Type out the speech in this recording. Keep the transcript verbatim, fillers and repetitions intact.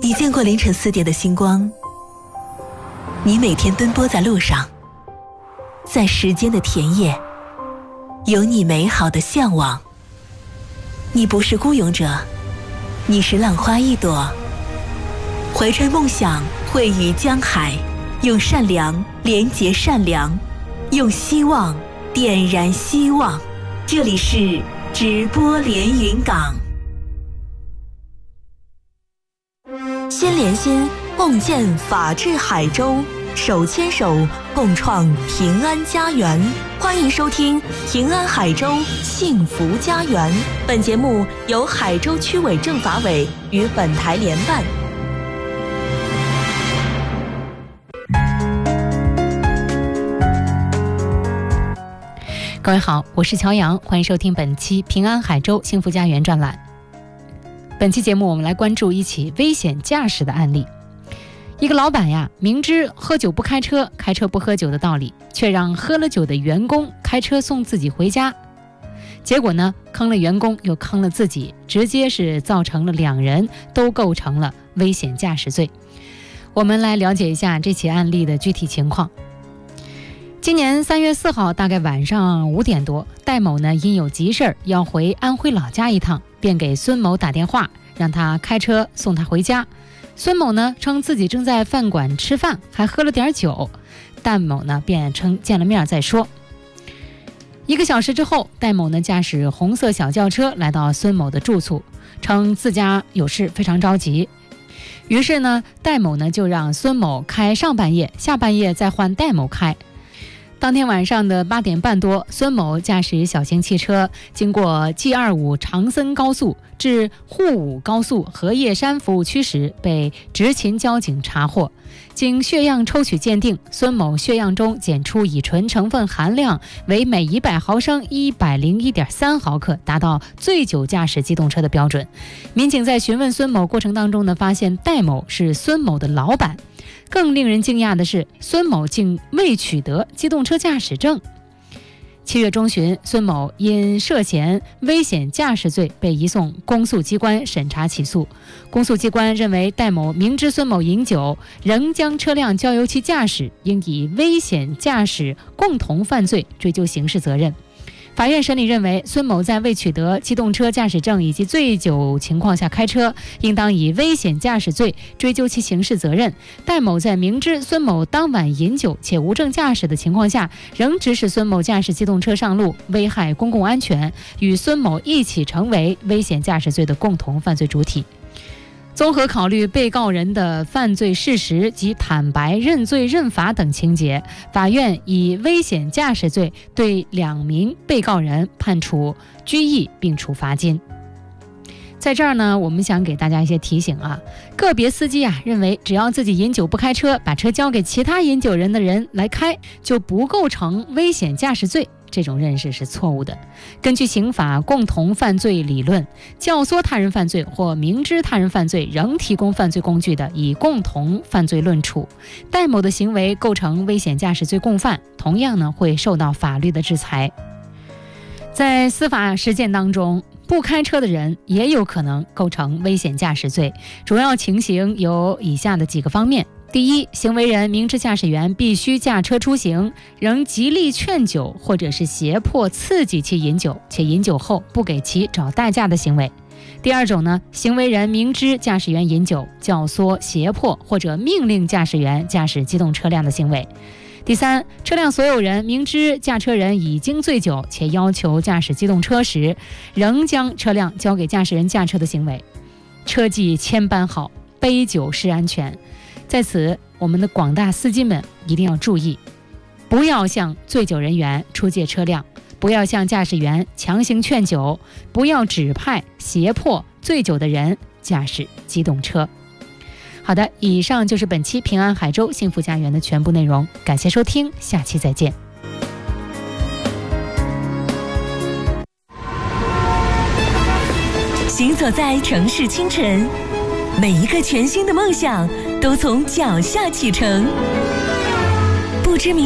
你见过凌晨四点的星光？你每天奔波在路上，在时间的田野，有你美好的向往。你不是孤勇者，你是浪花一朵，怀揣梦想，汇于江海，用善良连结善良，用希望点燃希望。这里是直播连云港。心连心，共建法治海州，手牵手共创平安家园。欢迎收听平安海州幸福家园。本节目由海州区委政法委与本台联办。 各位好，我是乔阳，欢迎收听本期平安海州幸福家园专栏。本期节目我们来关注一起危险驾驶的案例。一个老板呀，明知喝酒不开车，开车不喝酒的道理，却让喝了酒的员工开车送自己回家。结果呢，坑了员工又坑了自己，直接是造成了两人都构成了危险驾驶罪。我们来了解一下这起案例的具体情况。今年三月四号大概晚上五点多，戴某呢因有急事要回安徽老家一趟，便给孙某打电话，让他开车送他回家。孙某呢称自己正在饭馆吃饭，还喝了点酒。戴某呢便称见了面再说。一个小时之后，戴某呢驾驶红色小轿车来到孙某的住处，称自家有事非常着急。于是呢，戴某呢就让孙某开上半夜，下半夜再换戴某开。当天晚上的八点半多，孙某驾驶小型汽车经过 G 二十五 长森高速至沪武高速荷叶山服务区时，被执勤交警查获。经血样抽取鉴定，孙某血样中检出乙醇成分含量为每一百毫升 一百零一点三毫克，达到醉酒驾驶机动车的标准。民警在询问孙某过程当中呢，发现戴某是孙某的老板。更令人惊讶的是，孙某竟未取得机动车驾驶证。七月中旬，孙某因涉嫌危险驾驶罪被移送公诉机关审查起诉。公诉机关认为，戴某明知孙某饮酒，仍将车辆交由其驾驶，应以危险驾驶共同犯罪追究刑事责任。法院审理认为，孙某在未取得机动车驾驶证以及醉酒情况下开车，应当以危险驾驶罪追究其刑事责任。戴某在明知孙某当晚饮酒且无证驾驶的情况下，仍指使孙某驾驶机动车上路，危害公共安全，与孙某一起成为危险驾驶罪的共同犯罪主体。综合考虑被告人的犯罪事实及坦白、认罪认罚等情节，法院以危险驾驶罪对两名被告人判处拘役并处罚金。在这儿呢，我们想给大家一些提醒啊，个别司机啊认为只要自己饮酒不开车，把车交给其他饮酒人的人来开，就不构成危险驾驶罪。这种认识是错误的。根据刑法共同犯罪理论，教唆他人犯罪或明知他人犯罪仍提供犯罪工具的，以共同犯罪论处。戴某的行为构成危险驾驶罪共犯，同样呢会受到法律的制裁。在司法实践当中，不开车的人也有可能构成危险驾驶罪，主要情形有以下的几个方面。第一，行为人明知驾驶员必须驾车出行，仍极力劝酒或者是胁迫刺激其饮酒，且饮酒后不给其找代驾的行为。第二种呢，行为人明知驾驶员饮酒，教唆、胁迫或者命令驾驶员驾驶机动车辆的行为。第三，车辆所有人明知驾车人已经醉酒，且要求驾驶机动车时，仍将车辆交给驾驶人驾车的行为。车技千般好，杯酒释安全。在此，我们的广大司机们一定要注意，不要向醉酒人员出借车辆，不要向驾驶员强行劝酒，不要指派、胁迫醉酒的人驾驶机动车。好的，以上就是本期平安海州幸福家园的全部内容，感谢收听，下期再见。 行走在城市清晨，每一个全新的梦想都从脚下启程。不知名